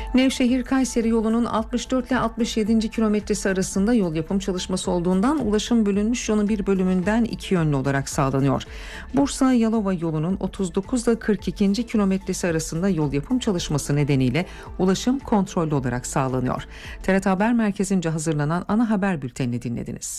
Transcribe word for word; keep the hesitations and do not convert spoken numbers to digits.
Nevşehir-Kayseri yolunun altmış dört ile altmış yedinci kilometresi arasında yol yapım çalışması olduğundan ulaşım bölünmüş, yolun bir bölümünden iki yönlü olarak sağlanıyor. Bursa-Yalova yolunun otuz dokuz ile kırk ikinci kilometresi arasında yol yapım çalışması nedeniyle ulaşım kontrollü olarak sağlanıyor. T R T Haber Merkezi'nce hazırlanan ana haber bültenini dinlediniz.